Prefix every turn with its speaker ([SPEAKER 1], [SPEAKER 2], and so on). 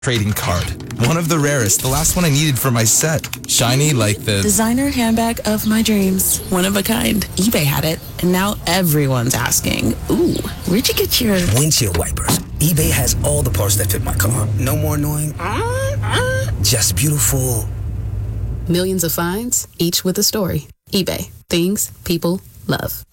[SPEAKER 1] trading card. One of the rarest. The last one I needed for my set. Shiny like the
[SPEAKER 2] designer handbag of my dreams. One of a kind. eBay had it, and now everyone's asking, ooh, where'd you get your
[SPEAKER 3] windshield wipers? eBay has all the parts that fit my car. No more annoying, just beautiful.
[SPEAKER 4] Millions of finds, each with a story. eBay. Things people love.